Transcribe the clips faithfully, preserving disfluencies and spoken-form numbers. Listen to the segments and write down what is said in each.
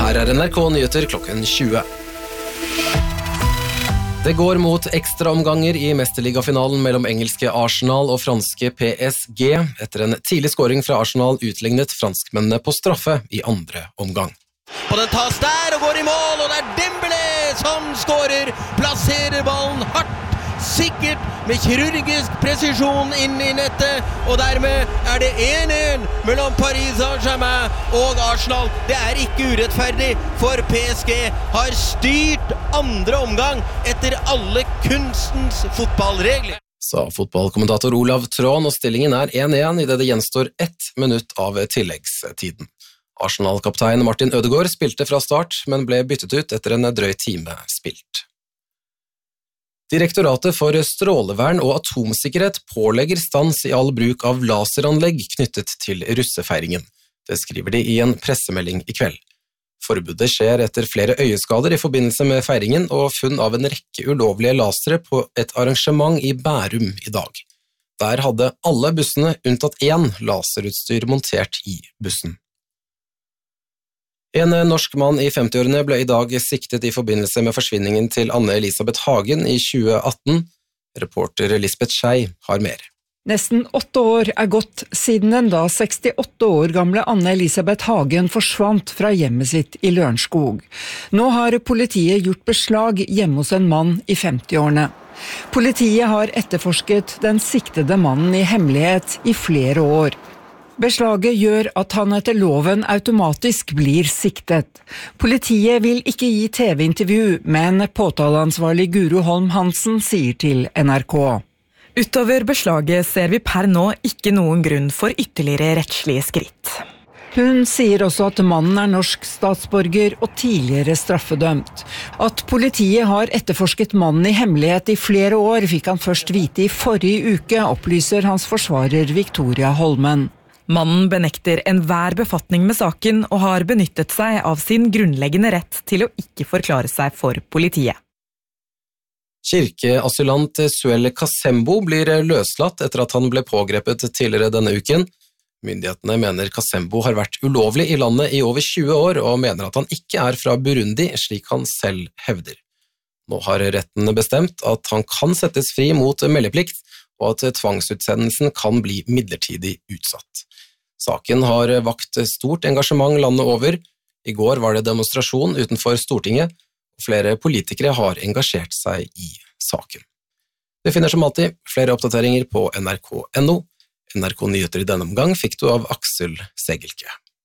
Her er N R K Nyheter klokken tjue. Det går mot ekstraomganger i mesterligafinalen mellom engelske Arsenal og franske P S G. Etter en tidlig scoring fra Arsenal utlignet franskmennene på straffe i andre omgang. Og den tas der og går i mål, og det er Dembélé som scorer, plasserer ballen hardt, sikkert, med kirurgisk presisjon inn i nettet, og dermed er det en en mellom Paris Saint-Germain og Arsenal. Det er ikke urettferdig, for P S G har styrt andre omgang etter alle kunstens fotballregler. Sa fotballkommentator Olav Trån, og stillingen er en en i det det gjenstår ett minutt av tilleggstiden. Arsenal-kaptein Martin Ødegaard spilte fra start, men ble byttet ut etter en drøy time spilt. Direktoratet for strålevern og atomsikkerhet pålegger stans i all bruk av laseranlegg knyttet til russefeiringen. Det skriver de i en pressemelding i kveld. Forbudet skjer etter flere øyeskader i forbindelse med feiringen og funn av en rekke ulovlige lasere på et arrangement i Bærum i dag. Der hadde alle bussene unntatt én laserutstyr montert i bussen. En norsk mann i femtiårene ble i dag siktet i forbindelse med forsvinningen til Anne Elisabeth Hagen i tjue atten. Reporter Lisbeth Skei har mer. Nesten åtte år er gått siden den da sekstiåtte år gamle Anne Elisabeth Hagen forsvant fra hjemmet sitt i Lørenskog. Nå har politiet gjort beslag hjemme hos en mann i femtiårene. Politiet har etterforsket den siktede mannen i hemmelighet i flere år. Beslaget gjør at han etter loven automatisk blir siktet. Politiet vil ikke gi T V-intervju, men påtaleansvarlig Guro Holm Hansen sier til N R K. Utover beslaget ser vi per nå ikke noen grunn for ytterligere rettslige skritt. Hun sier også at mannen er norsk statsborger og tidligere straffedømt. At politiet har etterforsket mannen i hemmelighet i flere år, fikk han først vite i forrige uke, opplyser hans forsvarer Victoria Holmen. Mannen benekter enhver befatning med saken og har benyttet seg av sin grunnleggende rett til å ikke forklare seg for politiet. Kirkeasylant Suelle Kasembo blir løslatt etter at han ble pågrepet tidligere denne uken. Myndighetene mener Kasembo har vært ulovlig i landet i over tjue år og mener at han ikke er fra Burundi, slik han selv hevder. Nå har retten bestemt at han kan settes fri mot meldeplikt, og at tvangsutsendelsen kan bli midlertidig utsatt. Saken har vakt stort engasjement landet over. I går var det demonstrasjon utenfor Stortinget, og flere politikere har engasjert seg i saken. Du finner som alltid flere oppdateringer på N R K punktum N O. N R K Nyheter i denne omgang fikk du av Aksel Segelke.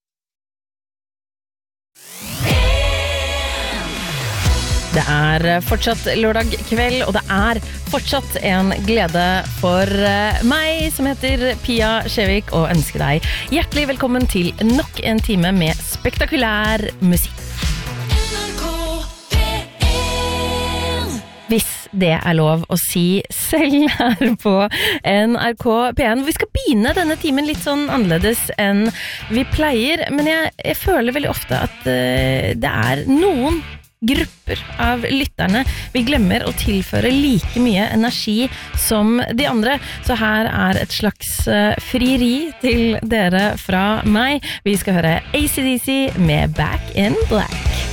Det er fortsatt lørdag kveld, og det er fortsatt en glede for meg, som heter Pia Skjevik, og ønsker deg hjertelig velkommen til nok en time med spektakulær musikk. Hvis det er lov å si selv her på N R K P en. Vi skal begynne denne timen litt sånn annerledes enn vi pleier, men jeg, jeg føler veldig ofte at uh, det er noen grupper av lytterne vi glemmer å tilføre like mye energi som de andre, så her er et slags frieri til dere fra meg. Vi skal høre A C D C med Back in Black.